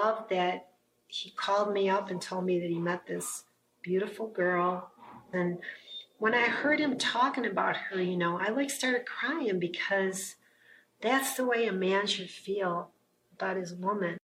love that he called me up and told me that he met this beautiful girl. And when I heard him talking about her, I started crying, because that's the way a man should feel about his woman.